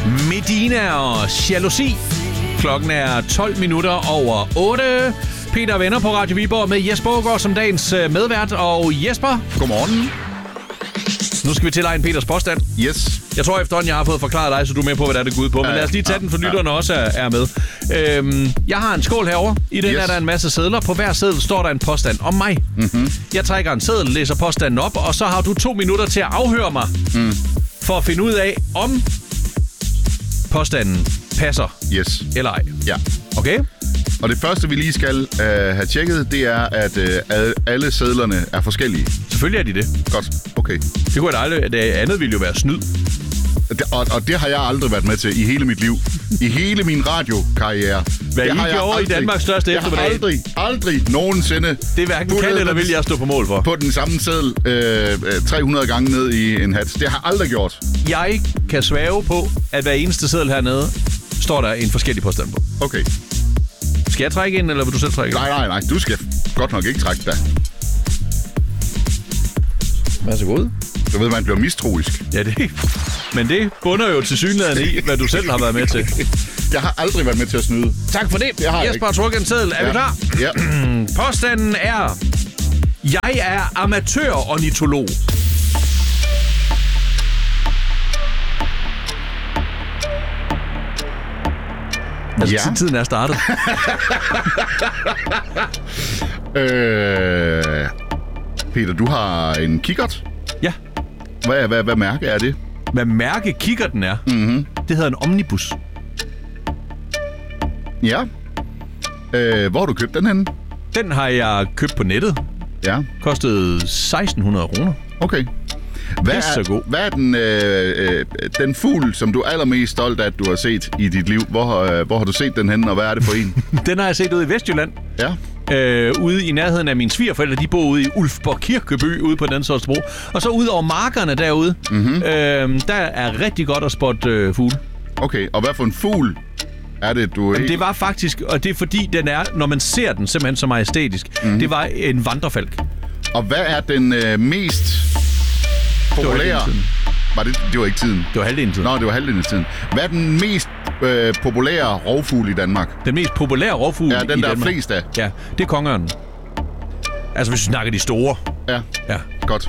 Medina og Jalousi. Klokken er 12 minutter over 8. Peter og venner på Radio Viborg med Jesper Aagaard som dagens medvært. Og Jesper, Godmorgen. nu skal vi tilegne Peters påstand. Yes. Jeg tror efterhånden, jeg har fået forklaret dig, så du er med på, hvad der er det går ud på. Men lad os lige tage den, for lytterne også er med. Jeg har en skål herovre. I den er der en masse sedler. På hver seddel står der en påstand om mig. Mm-hmm. Jeg trækker en seddel, læser påstanden op, og så har du 2 minutter til at afhøre mig. For at finde ud af, om påstanden passer eller ej. Ja. Okay? Og det første, vi lige skal have tjekket, det er, at alle sedlerne er forskellige. Selvfølgelig er de det. Godt. Okay. Det kunne jeg aldrig. Det andet ville jo være snyd. Og det har jeg aldrig været med til i hele mit liv. I hele min radiokarriere. Hvad I gjorde i Danmarks største eftermiddag? Jeg har aldrig nogensinde... Det er hverken kan eller vil jeg stå på mål for. På den samme seddel 300 gange ned i en hat. Det har jeg aldrig gjort. Jeg kan svæve på, at hver eneste seddel hernede står der en forskellig påstand på. Okay. Skal jeg trække ind, eller vil du selv trække ind? Nej. Du skal godt nok ikke trække da. Vær så god. Du ved, man bliver mistroisk. Ja, men det bunder jo til synligheden i, hvad du selv har været med til. Jeg har aldrig været med til at snyde. Tak for det. Jesper har trukket en seddel. Er vi klar? Ja. Påstanden er: jeg er amatør-ornitolog. Altså, tiden er startet. Peter, du har en kikkert? Ja. Hvad mærke er det? Hvad mærke kikkerten er? Mm-hmm. Det hedder en omnibus. Ja. Hvor har du købt den henne? Den har jeg købt på nettet. Ja. Kostede 1.600 kroner. Okay. Hvad er den fugl, som du er allermest stolt af, at du har set i dit liv? Hvor har du set den henne, og hvad er det for en? Den har jeg set ude i Vestjylland. Ja. Ude i nærheden af mine svigerforældre. De bor ude i Ulfborg Kirkeby, ude på den sorts bro. Og så ud over markerne derude, der er rigtig godt at spotte fugle. Okay, og hvad for en fugl er det, du... Jamen, det var faktisk, og det er fordi, den er, når man ser den simpelthen så majestætisk, det var en vandrefalk. Og hvad er den mest populære... Det var ikke tiden. Det var halvdelen af tiden. Nå, det var halvdelen af tiden. Hvad er den mest populære rovfugl i Danmark? Den mest populære rovfugl i Danmark? Ja, den der er flest af. Ja, det er kongeørnen. Altså, hvis vi snakker de store. Ja. Godt.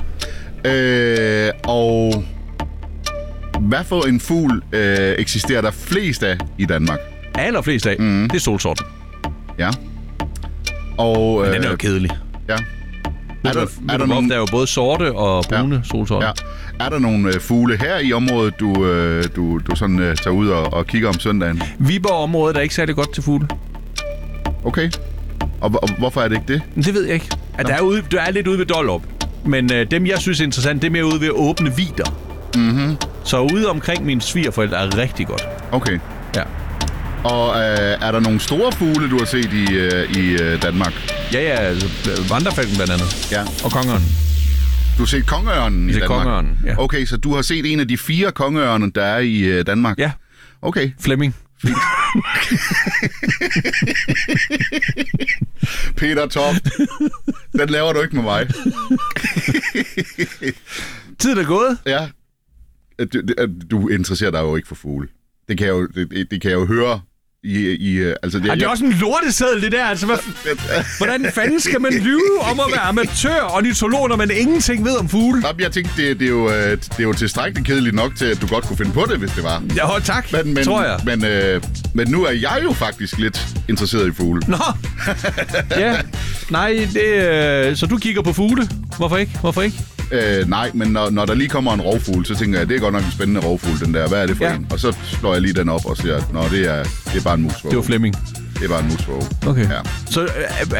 Og hvad for en fugl eksisterer der flest af i Danmark? Allerflest af? Det er solsorten. Ja. Og, men den er jo kedelig. Ja. Er der er jo både sorte og brune solsorte. Ja. Er der nogle fugle her i området, du sådan tager ud og kigger om søndagen? Viborg-området er ikke særlig godt til fugle. Okay. Og hvorfor er det ikke det? Det ved jeg ikke. Der er lidt ude ved Dollerup. Men dem, jeg synes er interessant, det er mere ude ved åbne vidder. Mm-hmm. Så ude omkring mine svigerforældre er rigtig godt. Okay. Ja. Og er der nogle store fugle, du har set i Danmark? Ja, altså, vandrefalken blandt andet. Ja. Og kongeørnen. Du har set kongeørnen i Danmark? Kongeørnen, ja. Okay, så du har set en af de 4 kongeørne, der er i Danmark? Ja. Okay. Flemming. Peter Toft. Den laver du ikke med mig. Tiden er gået. Ja. Du interesserer dig jo ikke for fugle. Det kan jeg jo høre. Altså det er også en lorteseddel, det der. Altså, hvordan fanden skal man lyve om at være amatør-ornitolog, når man ingenting ved om fugle? Jeg tænkte, det er jo tilstrækkeligt kedeligt nok til, at du godt kunne finde på det, hvis det var. Ja, tak, tror jeg. Men nu er jeg jo faktisk lidt interesseret i fugle. Nå! Ja, nej, så du kigger på fugle? Hvorfor ikke? Nej, men når der lige kommer en rovfugl, så tænker jeg, det er godt nok en spændende rovfugl, den der. Hvad er det for en? Og så slår jeg lige den op og siger, at det er bare en musvåge. Det var Flemming. Det er bare en musvåge. Okay. Ja. Så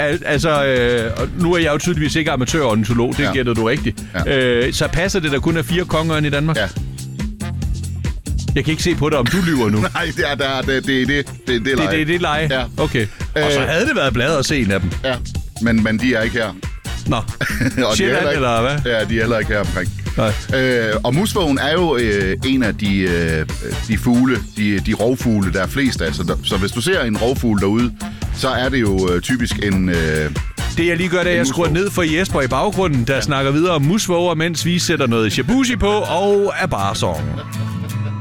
nu er jeg jo tydeligvis ikke amatør-ornitolog, det gætter du rigtigt. Ja. Så passer det, der kun er 4 kongeørne i Danmark? Ja. Jeg kan ikke se på dig, om du lyver nu. Nej, det er det leje? Ja. Okay. Og så havde det været bladet at se en af dem. Ja, men de er ikke her. Nå, Sjælland eller hvad? Ja, de er heller ikke her omkring. Og musvågen er jo en af de fugle, de rovfugle, der er flest af. Så hvis du ser en rovfugl derude, så er det jo typisk en... Det jeg lige gør, det er, at jeg skruer ned for Jesper i baggrunden, der snakker videre om musvåger, mens vi sætter noget shabushi på og er bare song.